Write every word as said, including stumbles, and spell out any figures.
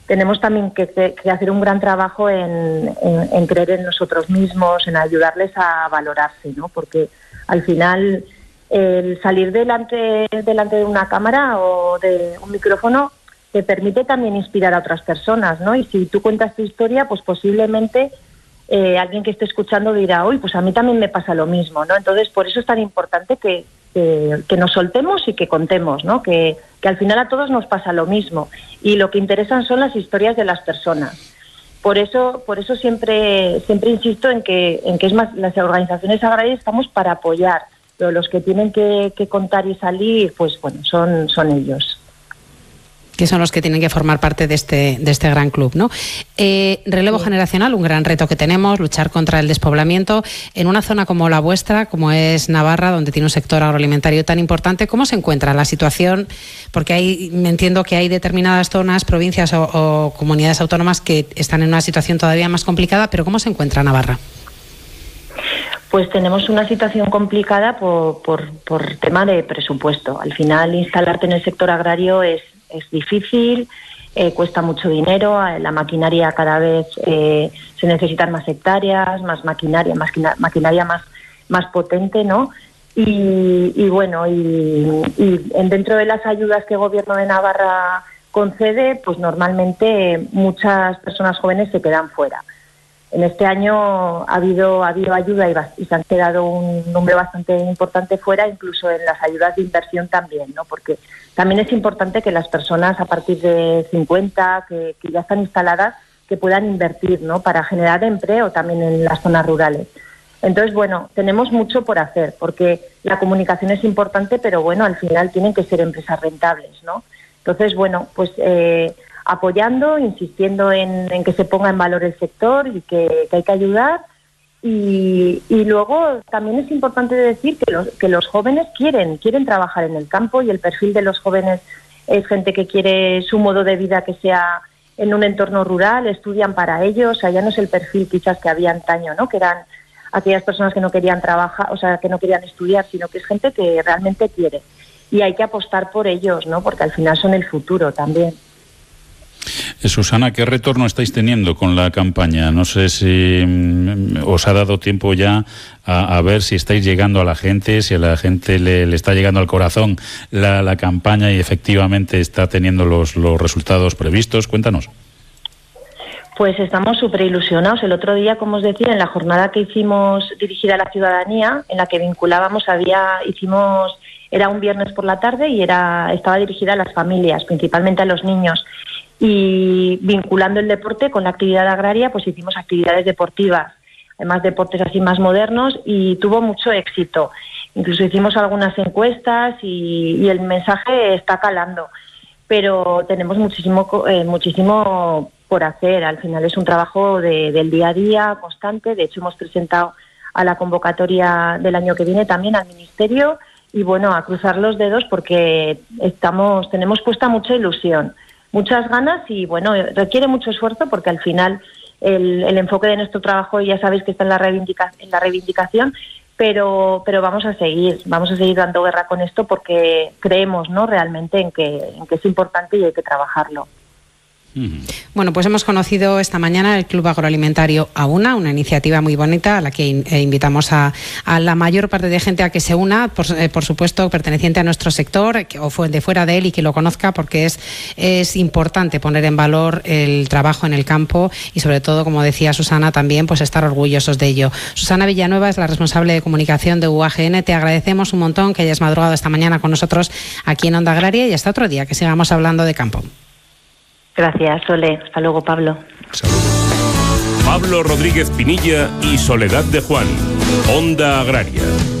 tenemos también que, que hacer un gran trabajo en, en, en creer en nosotros mismos, en ayudarles a valorarse, ¿no? Porque al final el salir delante, delante de una cámara o de un micrófono te permite también inspirar a otras personas, ¿no? Y si tú cuentas tu historia, pues posiblemente eh, alguien que esté escuchando dirá, uy, pues a mí también me pasa lo mismo, ¿no? Entonces, por eso es tan importante que, que, que nos soltemos y que contemos, ¿no? Que, que al final a todos nos pasa lo mismo. Y lo que interesan son las historias de las personas. Por eso, por eso siempre, siempre insisto en que, en que es más, las organizaciones agrarias estamos para apoyar, pero los que tienen que, que contar y salir, pues bueno, son, son ellos. Que son los que tienen que formar parte de este, de este gran club, ¿no? Eh, relevo sí. generacional, un gran reto que tenemos, luchar contra el despoblamiento en una zona como la vuestra, como es Navarra, donde tiene un sector agroalimentario tan importante. ¿Cómo se encuentra la situación? Porque hay, me entiendo que hay determinadas zonas, provincias o, o comunidades autónomas que están en una situación todavía más complicada, pero ¿cómo se encuentra Navarra? Pues tenemos una situación complicada por, por, por tema de presupuesto. Al final, instalarte en el sector agrario es es difícil, eh, cuesta mucho dinero, la maquinaria cada vez eh, se necesitan más hectáreas, más maquinaria, más maquinaria más, más potente, ¿no? Y, y bueno, y, y dentro de las ayudas que el Gobierno de Navarra concede, pues normalmente muchas personas jóvenes se quedan fuera. En este año ha habido, ha habido ayuda y, y se han quedado un número bastante importante fuera, incluso en las ayudas de inversión también, ¿no? Porque también es importante que las personas a partir de cincuenta, que, que ya están instaladas, que puedan invertir, ¿no? Para generar empleo también en las zonas rurales. Entonces, bueno, tenemos mucho por hacer, porque la comunicación es importante, pero bueno, al final tienen que ser empresas rentables, ¿no? Entonces, bueno, pues eh, apoyando, insistiendo en, en que se ponga en valor el sector y que, que hay que ayudar. Y, y luego también es importante decir que los, que los jóvenes quieren, quieren trabajar en el campo, y el perfil de los jóvenes es gente que quiere su modo de vida que sea en un entorno rural, estudian para ello. O sea, ya no es el perfil quizás que había antaño, ¿no? Que eran aquellas personas que no querían trabajar, o sea, que no querían estudiar, sino que es gente que realmente quiere. Y hay que apostar por ellos, ¿no? Porque al final son el futuro también. Susana, ¿qué retorno estáis teniendo con la campaña? No sé si mm, os ha dado tiempo ya a, a ver si estáis llegando a la gente, si a la gente le, le está llegando al corazón la, la campaña y efectivamente está teniendo los, los resultados previstos. Cuéntanos. Pues estamos súper ilusionados. El otro día, como os decía, en la jornada que hicimos dirigida a la ciudadanía, en la que vinculábamos, había, hicimos, era un viernes por la tarde y era, estaba dirigida a las familias, principalmente a los niños. Y vinculando el deporte con la actividad agraria, pues hicimos actividades deportivas, además deportes así más modernos, y tuvo mucho éxito. Incluso hicimos algunas encuestas y, y el mensaje está calando, pero tenemos muchísimo eh, muchísimo por hacer. Al final es un trabajo de, del día a día constante. De hecho, hemos presentado a la convocatoria del año que viene también al Ministerio, y bueno, a cruzar los dedos porque estamos tenemos puesta mucha ilusión, muchas ganas, y bueno, requiere mucho esfuerzo porque al final el, el enfoque de nuestro trabajo ya sabéis que está en la, reivindica, en la reivindicación, pero pero vamos a seguir, vamos a seguir dando guerra con esto porque creemos, ¿no?, realmente en que, en que es importante y hay que trabajarlo. Bueno, pues hemos conocido esta mañana el Club Agroalimentario AUNA, una iniciativa muy bonita a la que invitamos a, a la mayor parte de gente a que se una, por, eh, por supuesto, perteneciente a nuestro sector que, o fue de fuera de él, y que lo conozca, porque es, es importante poner en valor el trabajo en el campo y, sobre todo, como decía Susana, también pues estar orgullosos de ello. Susana Villanueva es la responsable de comunicación de U A G N. Te agradecemos un montón que hayas madrugado esta mañana con nosotros aquí en Onda Agraria, y hasta otro día que sigamos hablando de campo. Gracias, Sole. Hasta luego, Pablo. Saludos. Pablo Rodríguez Pinilla y Soledad de Juan. Onda Agraria.